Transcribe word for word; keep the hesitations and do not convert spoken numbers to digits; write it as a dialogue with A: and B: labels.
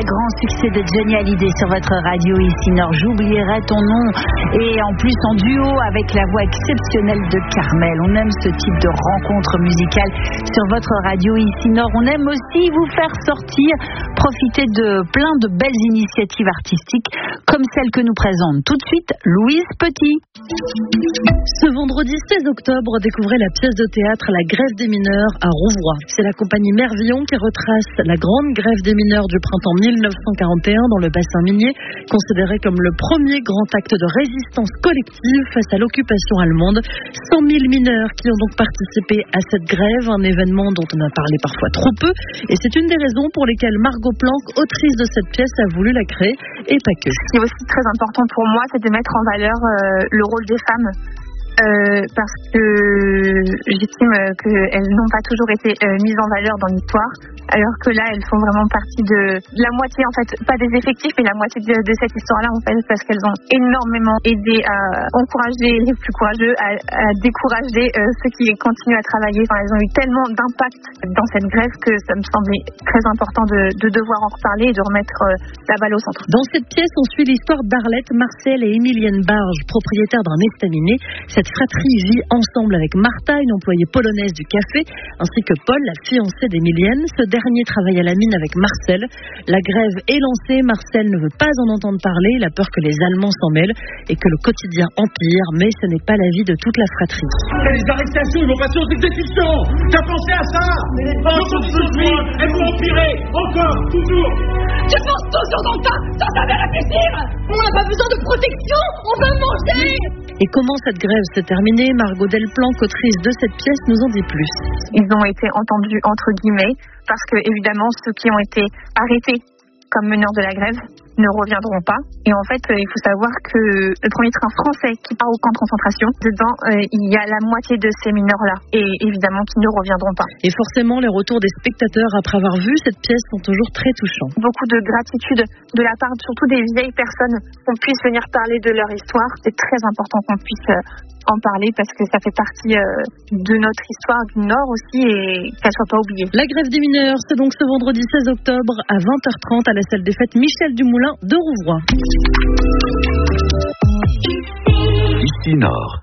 A: grand succès de Johnny Hallyday sur votre radio ici Nord. J'oublierai ton nom. Et en plus en duo avec la voix exceptionnelle de Carmel. On aime ce type de rencontre musicale sur votre radio ici Nord. On aime aussi vous faire sortir, profiter de plein de belles initiatives artistiques comme celle que nous présente tout de suite Louise Petit.
B: Ce vendredi seize octobre, découvrez la pièce de théâtre La Grève des mineurs à Rouvroy. C'est la compagnie Mervillon qui retrace la grande grève des mineurs du printemps mille neuf cent quarante et un dans le bassin minier, considéré comme le premier grand acte de résistance collective face à l'occupation allemande. cent mille mineurs qui ont donc participé à cette grève, un événement dont on a parlé parfois trop peu, et c'est une des raisons pour lesquelles Margot Planck, autrice de cette pièce, a voulu la créer, et pas que.
C: Ce qui est aussi très important pour moi, c'est de mettre en valeur euh, le rôle des femmes. Euh, parce que j'estime qu'elles n'ont pas toujours été euh, mises en valeur dans l'histoire, alors que là elles font vraiment partie de, de la moitié, en fait, pas des effectifs, mais la moitié de, de cette histoire-là, en fait, parce qu'elles ont énormément aidé à encourager les plus courageux, à, à décourager euh, ceux qui continuent à travailler. Enfin, elles ont eu tellement d'impact dans cette grève que ça me semblait très important de, de devoir en reparler et de remettre euh, la balle au centre.
B: Dans cette pièce, on suit l'histoire d'Arlette, Marcel et Émilienne Barge, propriétaires d'un estaminet. Cette fratrie vit ensemble avec Martha, une employée polonaise du café, ainsi que Paul, la fiancée d'Émilienne. Ce dernier travaille à la mine avec Marcel. La grève est lancée, Marcel ne veut pas en entendre parler, il a peur que les Allemands s'en mêlent et que le quotidien empire, mais ce n'est pas l'avis de toute la fratrie.
D: Les arrestations, ils vont passer aux exécutions. T'as pensé à ça? Mais les femmes, elles vont empirer, encore, toujours.
E: Tu penses toujours dans ça, sans savoir réfléchir. On n'a pas besoin de protection, on veut manger.
B: Et comment cette grève s'est terminée? Margot Delplanque, autrice de cette pièce, nous en dit plus.
C: Ils ont été entendus entre guillemets parce que évidemment ceux qui ont été arrêtés comme meneurs de la grève ne reviendront pas. Et en fait, il faut savoir que le premier train français qui part au camp de concentration, dedans, euh, il y a la moitié de ces mineurs-là. Et évidemment, qui ne reviendront pas.
B: Et forcément, les retours des spectateurs après avoir vu cette pièce sont toujours très touchants.
C: Beaucoup de gratitude de la part surtout des vieilles personnes, qu'on puisse venir parler de leur histoire. C'est très important qu'on puisse euh, en parler parce que ça fait partie euh, de notre histoire du Nord aussi et qu'elle soit pas oubliée.
B: La grève des mineurs, c'est donc ce vendredi seize octobre à vingt heures trente à la salle des fêtes Michel Dumoulin de Rouvroy.
F: Ici Nord.